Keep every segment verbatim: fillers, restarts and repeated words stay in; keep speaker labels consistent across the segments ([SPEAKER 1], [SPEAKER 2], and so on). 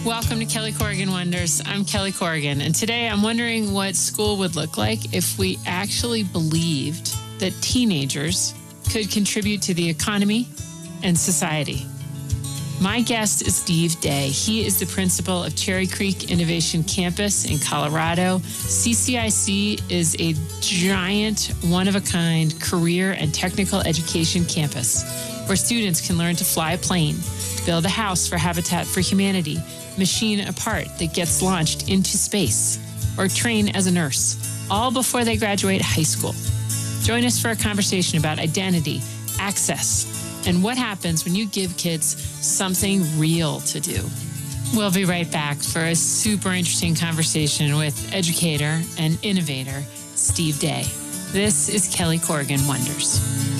[SPEAKER 1] Welcome to Kelly Corrigan Wonders. I'm Kelly Corrigan, and today I'm wondering what school would look like if we actually believed that teenagers could contribute to the economy and society. My guest is Steve Day. He is the principal of Cherry Creek Innovation Campus in Colorado. C C I C is a giant, one-of-a-kind career and technical education campus where students can learn to fly a plane, build a house for Habitat for Humanity, machine a part that gets launched into space, or train as a nurse, all before they graduate high school. Join us for a conversation about identity, access, and what happens when you give kids something real to do. We'll be right back for a super interesting conversation with educator and innovator Steve Day. This is Kelly Corrigan Wonders.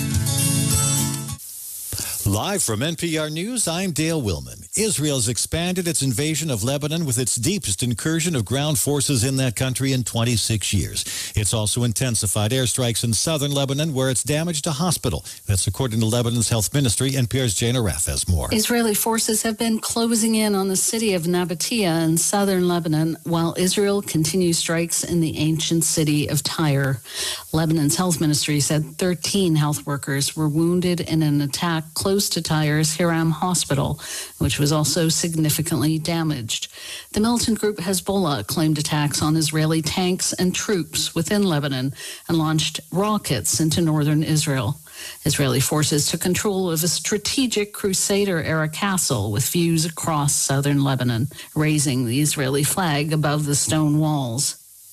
[SPEAKER 2] Live from N P R News, I'm Dale Willman. Israel's expanded its invasion of Lebanon with its deepest incursion of ground forces in that country in twenty-six years. It's also intensified airstrikes in southern Lebanon, where it's damaged a hospital. That's according to Lebanon's health ministry. N P R's Jane Araf has more.
[SPEAKER 3] Israeli forces have been closing in on the city of Nabatea in southern Lebanon, while Israel continues strikes in the ancient city of Tyre. Lebanon's health ministry said thirteen health workers were wounded in an attack close to Tyre's Hiram Hospital, which was also significantly damaged. The militant group Hezbollah claimed attacks on Israeli tanks and troops within Lebanon and launched rockets into northern Israel. Israeli forces took control of a strategic Crusader-era castle with views across southern Lebanon, raising the Israeli flag above the stone walls.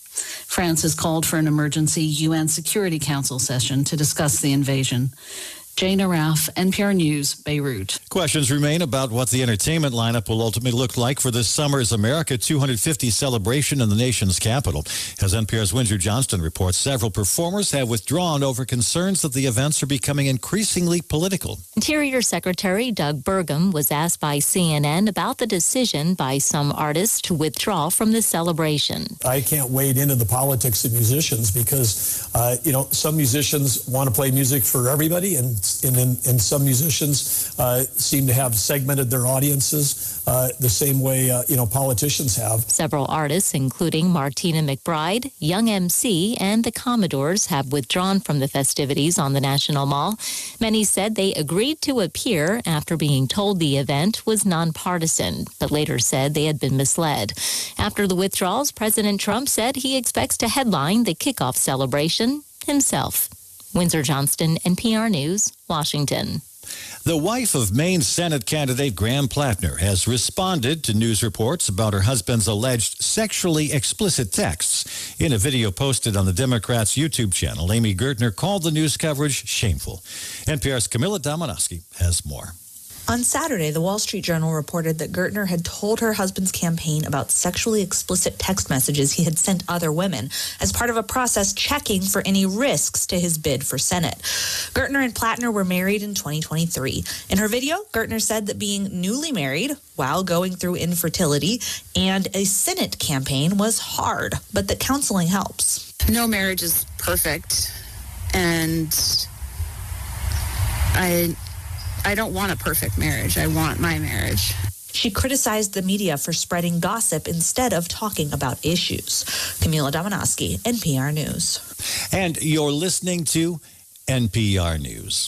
[SPEAKER 3] France has called for an emergency U N Security Council session to discuss the invasion. Jane Araf, N P R News, Beirut.
[SPEAKER 2] Questions remain about what the entertainment lineup will ultimately look like for this summer's America two hundred fifty celebration in the nation's capital. As N P R's Windsor Johnston reports, several performers have withdrawn over concerns that the events are becoming increasingly political.
[SPEAKER 4] Interior Secretary Doug Burgum was asked by C N N about the decision by some artists to withdraw from the celebration.
[SPEAKER 5] I can't wade into the politics of musicians because, uh, you know, some musicians want to play music for everybody, and And, and, and some musicians uh, seem to have segmented their audiences uh, the same way, uh, you know, politicians have.
[SPEAKER 4] Several artists, including Martina McBride, Young M C, and the Commodores, have withdrawn from the festivities on the National Mall. Many said they agreed to appear after being told the event was nonpartisan, but later said they had been misled. After the withdrawals, President Trump said he expects to headline the kickoff celebration himself. Windsor Johnston, N P R News, Washington.
[SPEAKER 2] The wife of Maine Senate candidate Graham Plattner has responded to news reports about her husband's alleged sexually explicit texts. In a video posted on the Democrats' YouTube channel, Amy Gertner called the news coverage shameful. N P R's Camilla Dominowski has more.
[SPEAKER 6] On Saturday, the Wall Street Journal reported that Gertner had told her husband's campaign about sexually explicit text messages he had sent other women as part of a process checking for any risks to his bid for Senate. Gertner and Plattner were married in twenty twenty-three. In her video, Gertner said that being newly married while going through infertility and a Senate campaign was hard, but that counseling helps.
[SPEAKER 7] No marriage is perfect, and I... I don't want a perfect marriage. I want my marriage.
[SPEAKER 6] She criticized the media for spreading gossip instead of talking about issues. Camila Dominowski, N P R News.
[SPEAKER 2] And you're listening to N P R News.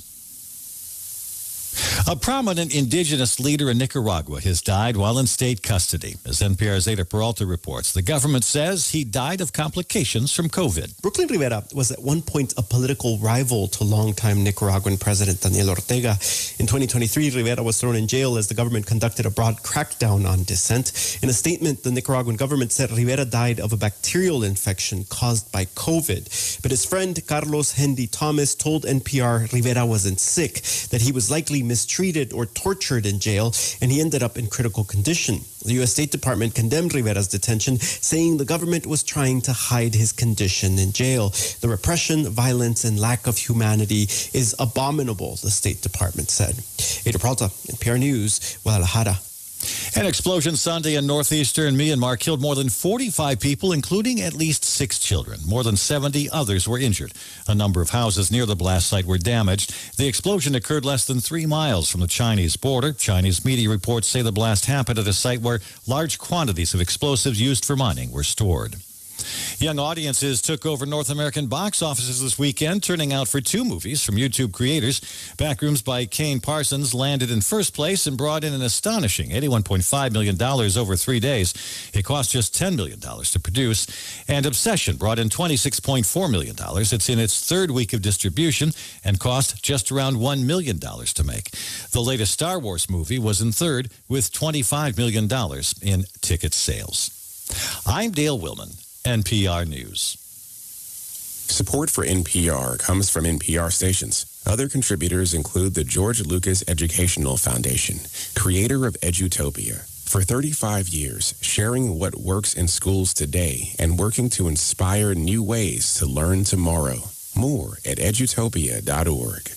[SPEAKER 2] A prominent indigenous leader in Nicaragua has died while in state custody. As N P R's Ada Peralta reports, the government says he died of complications from COVID.
[SPEAKER 8] Brooklyn Rivera was at one point a political rival to longtime Nicaraguan President Daniel Ortega. In twenty twenty-three, Rivera was thrown in jail as the government conducted a broad crackdown on dissent. In a statement, the Nicaraguan government said Rivera died of a bacterial infection caused by COVID. But his friend Carlos Hendy Thomas told N P R Rivera wasn't sick, that he was likely mistreated or tortured in jail, and he ended up in critical condition. The U S State Department condemned Rivera's detention, saying the government was trying to hide his condition in jail. The repression, violence, and lack of humanity is abominable, the State Department said. Ada Peralta, N P R News, Guadalajara.
[SPEAKER 2] An explosion Sunday in northeastern Myanmar killed more than forty-five people, including at least six children. More than seventy others were injured. A number of houses near the blast site were damaged. The explosion occurred less than three miles from the Chinese border. Chinese media reports say the blast happened at a site where large quantities of explosives used for mining were stored. Young audiences took over North American box offices this weekend, turning out for two movies from YouTube creators. Backrooms by Kane Parsons landed in first place and brought in an astonishing eighty-one point five million dollars over three days. It cost just ten million dollars to produce. And Obsession brought in twenty-six point four million dollars. It's in its third week of distribution and cost just around one million dollars to make. The latest Star Wars movie was in third with twenty-five million dollars in ticket sales. I'm Dale Willman, N P R News.
[SPEAKER 9] Support for N P R comes from N P R stations. Other contributors include the George Lucas Educational Foundation, creator of Edutopia. For thirty-five years, sharing what works in schools today and working to inspire new ways to learn tomorrow. More at edutopia dot org.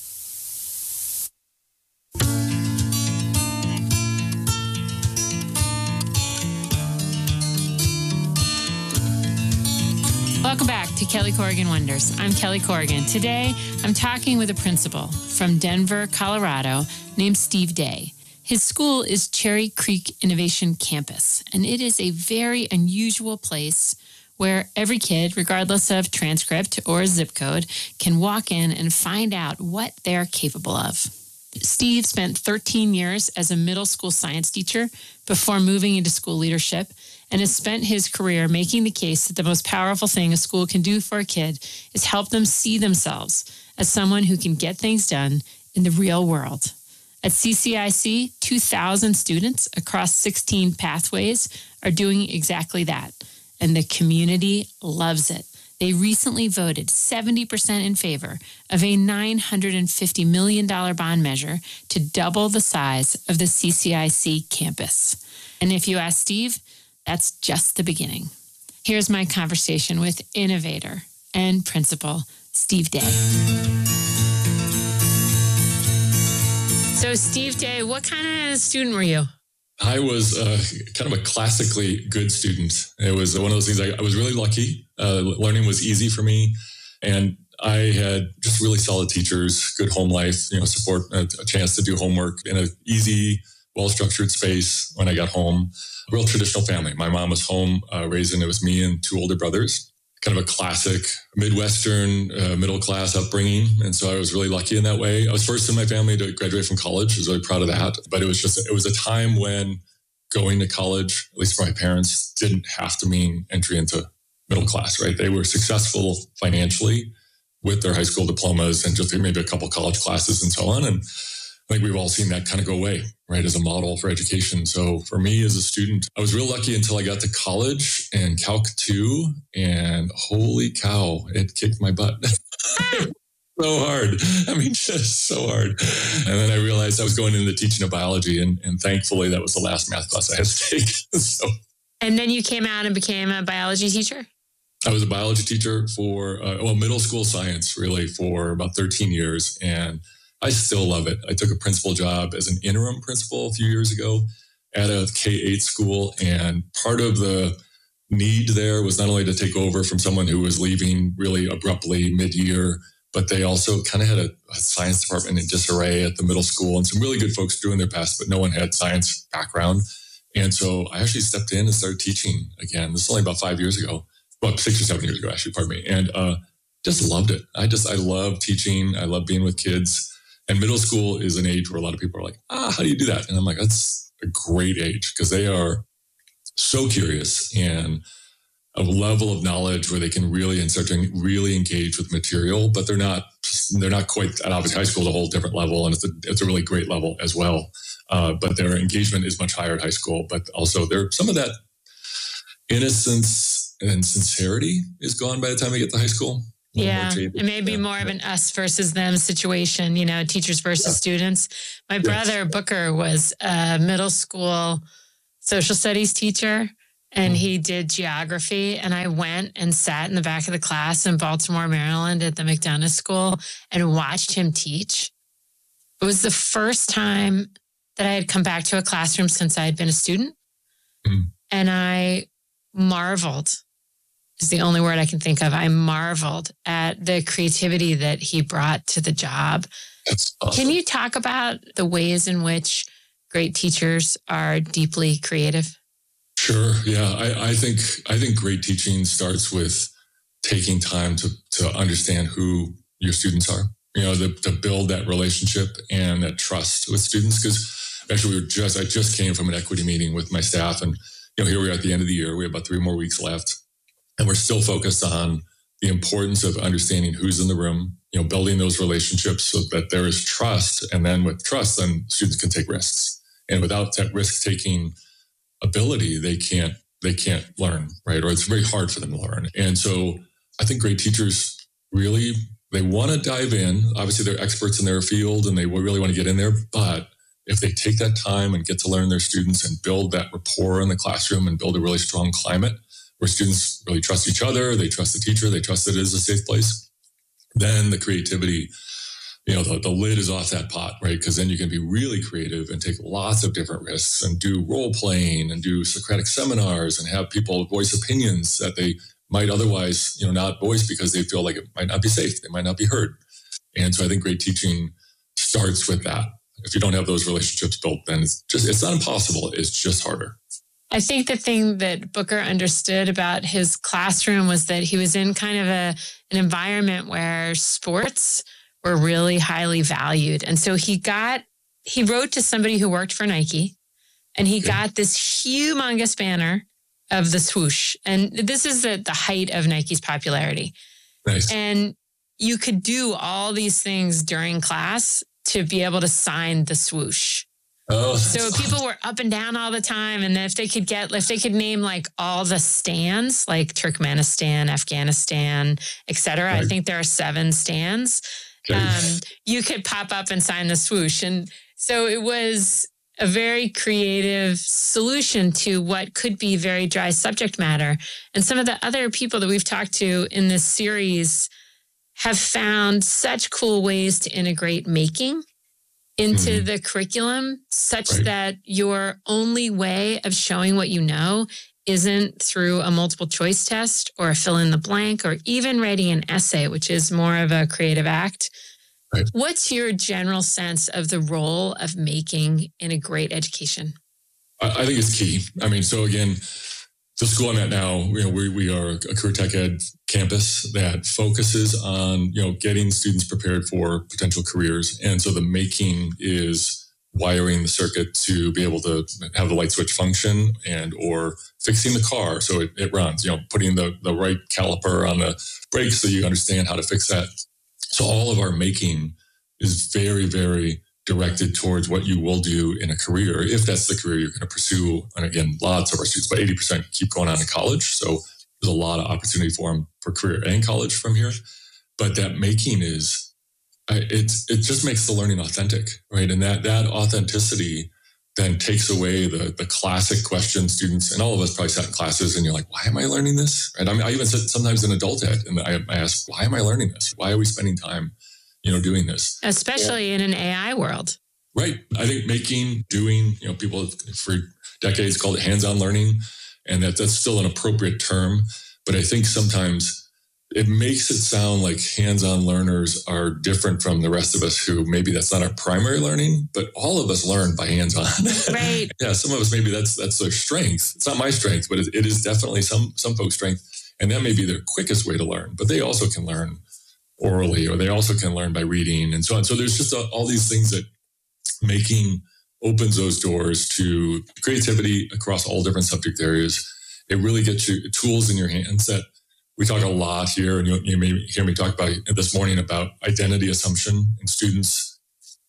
[SPEAKER 1] Welcome back to Kelly Corrigan Wonders. I'm Kelly Corrigan. Today, I'm talking with a principal from Denver, Colorado, named Steve Day. His school is Cherry Creek Innovation Campus, and it is a very unusual place where every kid, regardless of transcript or zip code, can walk in and find out what they're capable of. Steve spent thirteen years as a middle school science teacher before moving into school leadership, and has spent his career making the case that the most powerful thing a school can do for a kid is help them see themselves as someone who can get things done in the real world. At C C I C, two thousand students across sixteen pathways are doing exactly that, and the community loves it. They recently voted seventy percent in favor of a nine hundred fifty million dollars bond measure to double the size of the C C I C campus. And if you ask Steve, that's just the beginning. Here's my conversation with innovator and principal Steve Day. So Steve Day, what kind of student were you?
[SPEAKER 10] I was uh, kind of a classically good student. It was one of those things, I, I was really lucky. Uh, learning was easy for me. And I had just really solid teachers, good home life, you know, support, a, a chance to do homework in an easy, well-structured space when I got home. A real traditional family. My mom was home uh, raising, it was me and two older brothers. Kind of a classic Midwestern uh, middle-class upbringing. And so I was really lucky in that way. I was first in my family to graduate from college. I was really proud of that. But it was just, it was a time when going to college, at least for my parents, didn't have to mean entry into middle class, right? They were successful financially with their high school diplomas and just maybe a couple college classes and so on. And I think we've all seen that kind of go away, right, as a model for education. So for me as a student, I was real lucky until I got to college and Calc two, and holy cow, it kicked my butt. So hard. I mean, just so hard. And then I realized I was going into teaching of biology, and, and thankfully that was the last math class I had to take. So,
[SPEAKER 1] and then you came out and became a biology teacher?
[SPEAKER 10] I was a biology teacher for, uh, well, middle school science, really, for about thirteen years. And I still love it. I took a principal job as an interim principal a few years ago at a K eight school. And part of the need there was not only to take over from someone who was leaving really abruptly mid-year, but they also kind of had a, a science department in disarray at the middle school, and some really good folks doing their best, but no one had science background. And so I actually stepped in and started teaching again. This is only about five years ago, about six or seven years ago, actually, pardon me. And uh, just loved it. I just, I love teaching. I love being with kids. And middle school is an age where a lot of people are like, ah, how do you do that? And I'm like, that's a great age, because they are so curious and a level of knowledge where they can really and start to really engage with material, but they're not, they're not quite at obviously high school is a whole different level. And it's a, it's a really great level as well. Uh, but their engagement is much higher at high school, but also there, some of that innocence and sincerity is gone by the time they get to high school.
[SPEAKER 1] Yeah, it may be more of an us versus them situation, you know, teachers versus yeah. students. My brother, yes. Booker, was a middle school social studies teacher, and he did geography. And I went and sat in the back of the class in Baltimore, Maryland at the McDonough School and watched him teach. It was the first time that I had come back to a classroom since I had been a student.
[SPEAKER 10] Mm.
[SPEAKER 1] And I marveled, is the only word I can think of. I marveled at the creativity that he brought to the job.
[SPEAKER 10] That's awesome.
[SPEAKER 1] Can you talk about the ways in which great teachers are deeply creative?
[SPEAKER 10] Sure. Yeah. I, I think I think great teaching starts with taking time to to understand who your students are. You know, the, to build that relationship and that trust with students. Because actually, we were just I just came from an equity meeting with my staff, and you know, here we are at the end of the year. We have about three more weeks left, and we're still focused on the importance of understanding who's in the room. You know, building those relationships so that there is trust, and then with trust, then students can take risks. And without that risk-taking ability, they can't they can't learn, right? Or it's very hard for them to learn. And so, I think great teachers really. They want to dive in. Obviously, they're experts in their field and they really want to get in there. But if they take that time and get to learn their students and build that rapport in the classroom and build a really strong climate where students really trust each other, they trust the teacher, they trust that it is a safe place, then the creativity, you know, the, the lid is off that pot, right? Because then you can be really creative and take lots of different risks and do role playing and do Socratic seminars and have people voice opinions that they might otherwise, you know, not voice because they feel like it might not be safe. They might not be heard. And so I think great teaching starts with that. If you don't have those relationships built, then it's just, it's not impossible. It's just harder.
[SPEAKER 1] I think the thing that Booker understood about his classroom was that he was in kind of a an environment where sports were really highly valued. And so he got, he wrote to somebody who worked for Nike, and he okay. got this humongous banner of the swoosh. And this is the, the height of Nike's popularity.
[SPEAKER 10] Nice.
[SPEAKER 1] And you could do all these things during class to be able to sign the swoosh.
[SPEAKER 10] Oh,
[SPEAKER 1] so people
[SPEAKER 10] awesome.
[SPEAKER 1] were up and down all the time. And then if they could get, if they could name like all the stands, like Turkmenistan, Afghanistan, et cetera, right. I think there are seven stands. Okay. Um, you could pop up and sign the swoosh. And so it was a very creative solution to what could be very dry subject matter. And some of the other people that we've talked to in this series have found such cool ways to integrate making into mm-hmm. the curriculum such right. that your only way of showing what you know isn't through a multiple choice test or a fill in the blank or even writing an essay, which is more of a creative act. Right. What's your general sense of the role of making in a great education?
[SPEAKER 10] I, I think it's key. I mean, so again, the school I'm at now, you know, we, we are a career tech ed campus that focuses on, you know, getting students prepared for potential careers. And so the making is wiring the circuit to be able to have the light switch function and or fixing the car so it, it runs, you know, putting the, the right caliper on the brakes so you understand how to fix that. So all of our making is very, very directed towards what you will do in a career, if that's the career you're going to pursue. And again, lots of our students, about eighty percent keep going on to college. So there's a lot of opportunity for them for career and college from here. But that making is, it, it just makes the learning authentic, right? And that that authenticity then takes away the the classic question students, and all of us probably sat in classes and you're like, why am I learning this? And I mean, I even said sometimes in adult ed, and I, I ask, why am I learning this? Why are we spending time, you know, doing this?
[SPEAKER 1] Especially yeah. in an A I world.
[SPEAKER 10] Right. I think making, doing, you know, people for decades called it hands-on learning, and that that's still an appropriate term. But I think sometimes it makes it sound like hands-on learners are different from the rest of us who maybe that's not our primary learning, but all of us learn by hands-on.
[SPEAKER 1] Right.
[SPEAKER 10] Yeah, some of us, maybe that's that's their strength. It's not my strength, but it, it is definitely some some folks' strength. And that may be their quickest way to learn, but they also can learn orally, or they also can learn by reading and so on. So there's just a, all these things that making opens those doors to creativity across all different subject areas. It really gets you tools in your hands that we talk a lot here, and you, you may hear me talk about it this morning about identity assumption and students,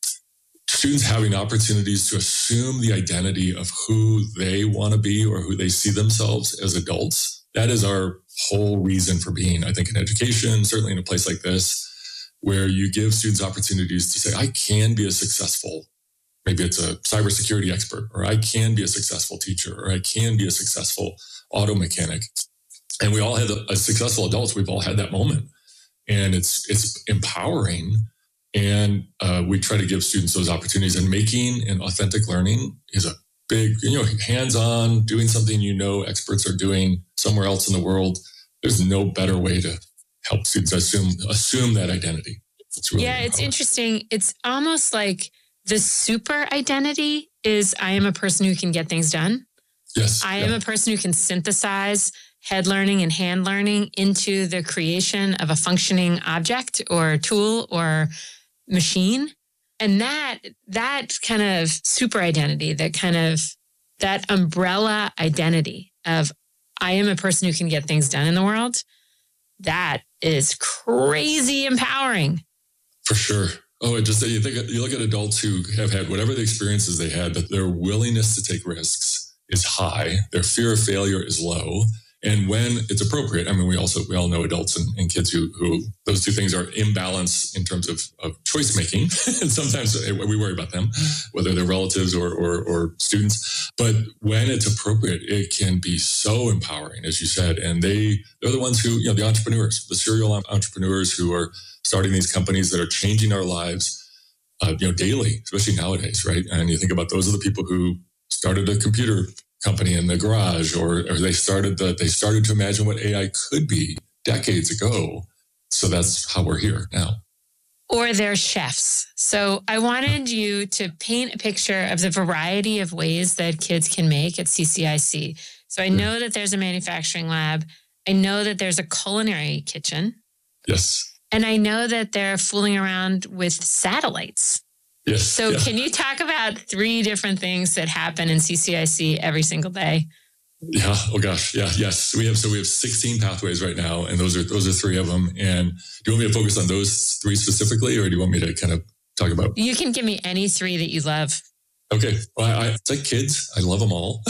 [SPEAKER 10] students having opportunities to assume the identity of who they want to be or who they see themselves as adults. That is our whole reason for being, I think, in education, certainly in a place like this, where you give students opportunities to say, I can be a successful, maybe it's a cybersecurity expert, or I can be a successful teacher, or I can be a successful auto mechanic. And we all had, as successful adults, we've all had that moment. And it's it's empowering And uh, we try to give students those opportunities. And making and authentic learning is a big, you know, hands-on, doing something you know experts are doing somewhere else in the world. There's no better way to help students assume assume that identity.
[SPEAKER 1] It's really yeah, empowering. It's interesting. It's almost like the super identity is I am a person who can get things done.
[SPEAKER 10] Yes.
[SPEAKER 1] I
[SPEAKER 10] yeah.
[SPEAKER 1] am a person who can synthesize head learning and hand learning into the creation of a functioning object or tool or machine. And that, that kind of super identity, that kind of, that umbrella identity of I am a person who can get things done in the world, that is crazy empowering.
[SPEAKER 10] For sure. Oh, it just, you think, you look at adults who have had whatever the experiences they had, but their willingness to take risks is high. Their fear of failure is low. And when it's appropriate, I mean, we also, we all know adults and, and kids who, who those two things are imbalanced in terms of, of choice making. And sometimes we worry about them, whether they're relatives or, or, or students. But when it's appropriate, it can be so empowering, as you said. And they, they're the ones who, you know, the entrepreneurs, the serial entrepreneurs who are starting these companies that are changing our lives, uh, you know, daily, especially nowadays, right? And you think about those are the people who started a computer company in the garage, or, or they started the, they started to imagine what A I could be decades ago. So that's how we're here now.
[SPEAKER 1] Or they're chefs. So I wanted you to paint a picture of the variety of ways that kids can make at C C I C. So I know that there's a manufacturing lab. I know that there's a culinary kitchen.
[SPEAKER 10] Yes.
[SPEAKER 1] And I know that they're fooling around with satellites.
[SPEAKER 10] Yes.
[SPEAKER 1] So
[SPEAKER 10] yeah.
[SPEAKER 1] Can you talk about three different things that happen in C C I C every single day?
[SPEAKER 10] Yeah. Oh gosh. Yeah. Yes. We have, so we have sixteen pathways right now, and those are, those are three of them. And do you want me to focus on those three specifically, or do you want me to kind of talk about?
[SPEAKER 1] You can give me any three that you love.
[SPEAKER 10] Okay. Well, I, it's like kids. I love them all.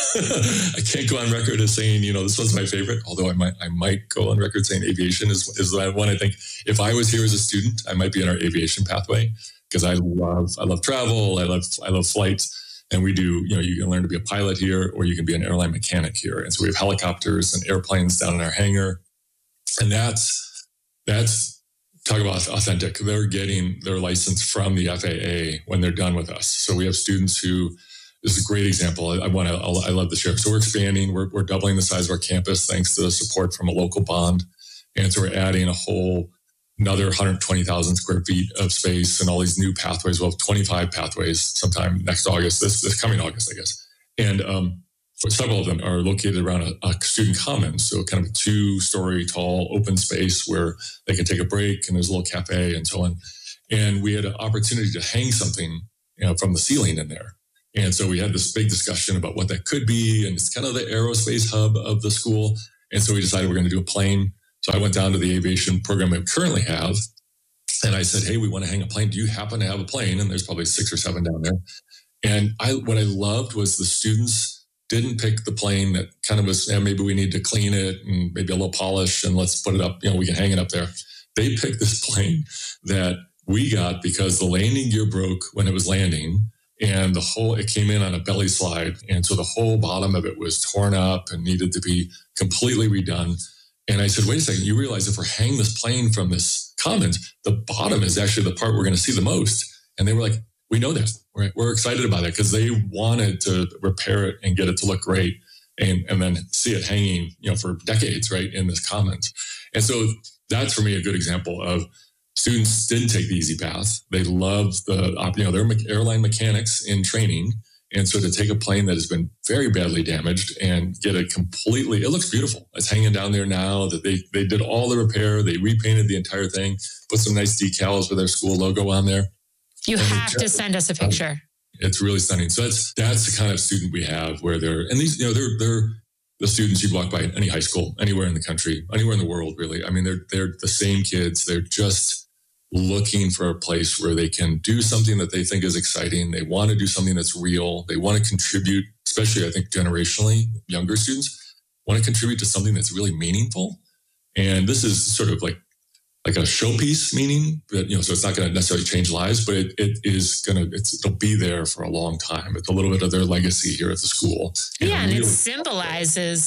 [SPEAKER 10] I can't go on record as saying, you know, this one's my favorite, although I might, I might go on record saying aviation is, is that one. I think if I was here as a student, I might be in our aviation pathway, because I love, I love travel. I love, I love flights. And we do, you know, you can learn to be a pilot here, or you can be an airline mechanic here. And so we have helicopters and airplanes down in our hangar. And that's, that's, talk about authentic. They're getting their license from the F A A when they're done with us. So we have students who, this is a great example. I, I want to, I love to share. So we're expanding, we're, we're doubling the size of our campus thanks to the support from a local bond. And so we're adding a whole another one hundred twenty thousand square feet of space and all these new pathways. We'll have twenty-five pathways sometime next August, this, this coming August, I guess. And um, several of them are located around a, a student commons. So kind of a two-story tall open space where they can take a break, and there's a little cafe and so on. And we had an opportunity to hang something, you know, from the ceiling in there. And so we had this big discussion about what that could be. And it's kind of the aerospace hub of the school. And so we decided we're going to do a plane. So I went down to the aviation program we currently have, and I said, hey, we want to hang a plane. Do you happen to have a plane? And there's probably six or seven down there. And I, what I loved was the students didn't pick the plane that kind of was, yeah, maybe we need to clean it and maybe a little polish and let's put it up, you know, we can hang it up there. They picked this plane that we got because the landing gear broke when it was landing, and the whole, it came in on a belly slide. And so the whole bottom of it was torn up and needed to be completely redone. And I said, wait a second, you realize if we're hanging this plane from this commons, the bottom is actually the part we're going to see the most. And they were like, we know that. We're, we're excited about it, because they wanted to repair it and get it to look great, and, and then see it hanging, you know, for decades, right, in this commons. And so that's, for me, a good example of students didn't take the easy path. They loved the, you know, they're airline mechanics in training. And so to take a plane that has been very badly damaged and get it completely, it looks beautiful. It's hanging down there now. That they they did all the repair. They repainted the entire thing, put some nice decals with their school logo on there.
[SPEAKER 1] You and have to send us a picture.
[SPEAKER 10] It's really stunning. So that's that's the kind of student we have, where they're, and these, you know, they're they're the students you'd walk by at any high school, anywhere in the country, anywhere in the world, really. I mean, they're they're the same kids. They're just looking for a place where they can do something that they think is exciting. They want to do something that's real. They want to contribute, especially I think generationally, younger students want to contribute to something that's really meaningful. And this is sort of like like a showpiece meaning, but, you know, so it's not going to necessarily change lives, but it, it is going to, it's, it'll be there for a long time. It's a little bit of their legacy here at the school.
[SPEAKER 1] Yeah, and, and it symbolizes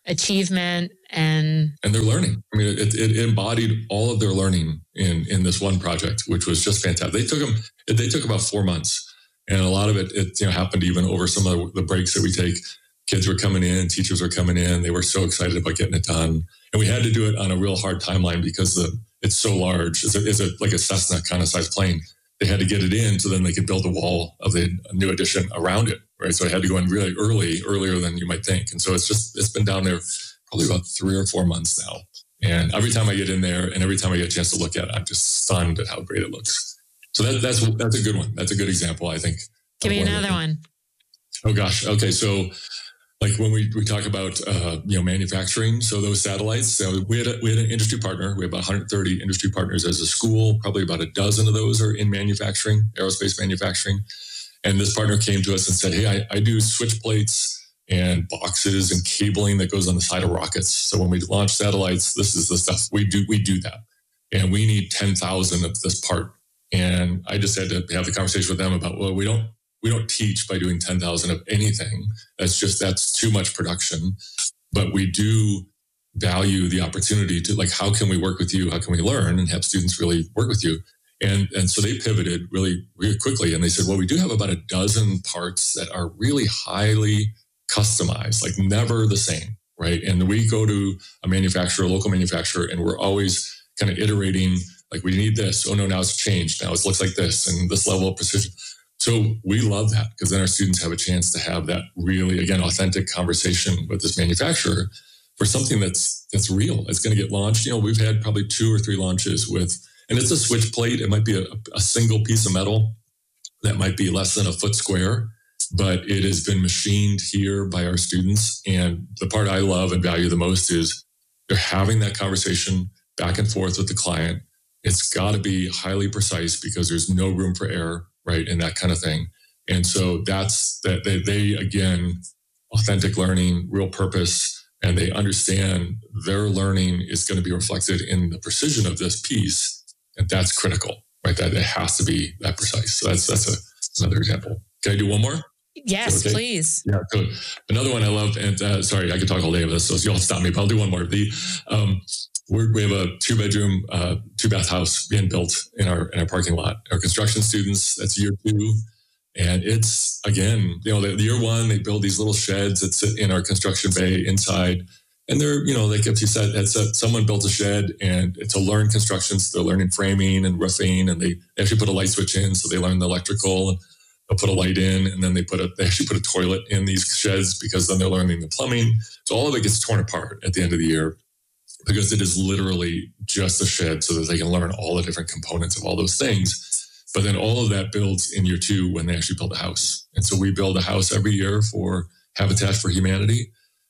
[SPEAKER 1] achievement and...
[SPEAKER 10] And they're learning. I mean, it, it embodied all of their learning in, in this one project, which was just fantastic. They took them, they took about four months. And a lot of it, it you know, happened even over some of the breaks that we take. Kids were coming in, teachers were coming in. They were so excited about getting it done. And we had to do it on a real hard timeline because the, it's so large. It's, a, it's a, like a Cessna kind of size plane. They had to get it in so then they could build a wall of the new addition around it, right? So I had to go in really early, earlier than you might think. And so it's just, it's been down there probably about three or four months now. And every time I get in there and every time I get a chance to look at it, I'm just stunned at how great it looks. So that, that's that's a good one. That's a good example, I think.
[SPEAKER 1] Give me another one.
[SPEAKER 10] Oh, gosh. Okay, so like when we, we talk about, uh, you know, manufacturing, so those satellites, so we had a, we had an industry partner. We have about one hundred thirty industry partners as a school. Probably about a dozen of those are in manufacturing, aerospace manufacturing. And this partner came to us and said, hey, I, I do switch plates and boxes and cabling that goes on the side of rockets. So when we launch satellites, this is the stuff we do. We do that. And we need ten thousand of this part. And I just had to have the conversation with them about, well, we don't we don't teach by doing ten thousand of anything. That's just, that's too much production. But we do value the opportunity to, like, how can we work with you? How can we learn and have students really work with you? And and so they pivoted really, really quickly. And they said, well, we do have about a dozen parts that are really highly customized, like never the same, right? And we go to a manufacturer, a local manufacturer, and we're always kind of iterating, like, we need this. Oh, no, now it's changed. Now it looks like this and this level of precision. So we love that because then our students have a chance to have that really, again, authentic conversation with this manufacturer for something that's that's real. It's going to get launched. You know, we've had probably two or three launches with, and it's a switch plate. It might be a, a single piece of metal that might be less than a foot square, but it has been machined here by our students. And the part I love and value the most is they're having that conversation back and forth with the client. It's got to be highly precise because there's no room for error, right? And that kind of thing. And so that's that they, they, again, authentic learning, real purpose, and they understand their learning is going to be reflected in the precision of this piece. And that's critical, right? That it has to be that precise. So that's, that's a, another example. Can I do one more?
[SPEAKER 1] Yes, okay? Please.
[SPEAKER 10] Yeah. So another one I love, and uh, sorry, I could talk all day of this, so you'll stop me, but I'll do one more. The, um, We're, we have a two bedroom, uh, two bath house being built in our in our parking lot. Our construction students, that's year two. And it's, again, you know, the, the year one, they build these little sheds that sit in our construction bay inside. And they're, you know, like if you said, that's a, someone built a shed and it's a learn construction. So they're learning framing and roofing, and they actually put a light switch in. So they learn the electrical, and they'll put a light in, and then they put a, they actually put a toilet in these sheds because then they're learning the plumbing. So all of it gets torn apart at the end of the year, because it is literally just a shed so that they can learn all the different components of all those things. But then all of that builds in year two when they actually build a house. And so we build a house every year for Habitat for Humanity.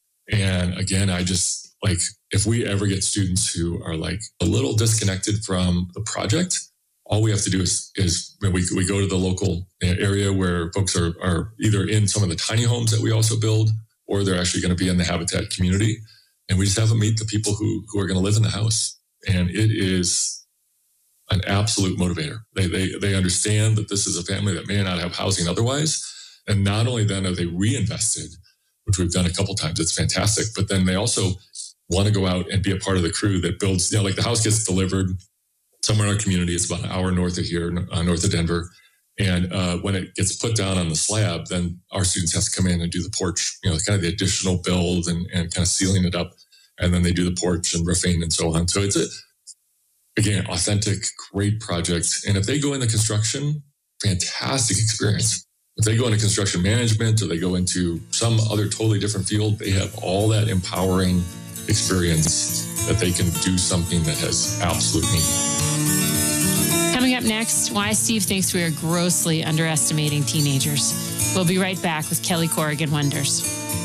[SPEAKER 10] And again, I just, like, if we ever get students who are like a little disconnected from the project, all we have to do is, is when we, we go to the local area where folks are, are either in some of the tiny homes that we also build, or they're actually going to be in the Habitat community. And we just have them meet the people who, who are going to live in the house. And it is an absolute motivator. They, they, they understand that this is a family that may not have housing otherwise. And not only then are they reinvested, which we've done a couple times, it's fantastic, but then they also want to go out and be a part of the crew that builds, you know, like the house gets delivered somewhere in our community. It's about an hour north of here, uh, north of Denver. And uh, when it gets put down on the slab, then our students have to come in and do the porch, you know, kind of the additional build and, and kind of sealing it up. And then they do the porch and roofing and so on. So it's a, again, authentic, great project. And if they go into construction, fantastic experience. If they go into construction management or they go into some other totally different field, they have all that empowering experience that they can do something that has absolute meaning.
[SPEAKER 1] Coming up next, why Steve thinks we are grossly underestimating teenagers. We'll be right back with Kelly Corrigan Wonders.